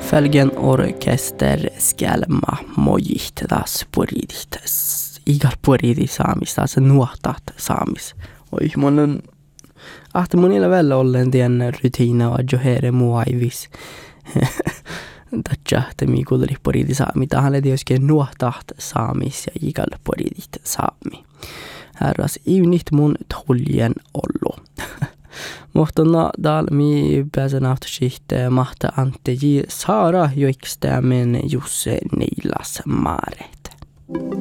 Fälgen orkester skelma mojit taas puridit. Igal puridi saamis taas nuotat saamis. Oi, mun monilla välillä ollen tien rutiina va johere muaivis. Tatja temi kuulli puridi saami. Tahan ledi joskin nuotat saamis ja igal puridit saami. Herras iunit mun tuljen ollu. Mohtona dalmi pääsen autosihte mahta Antti J. Saara joikstämen Jusse Niilas Maaret.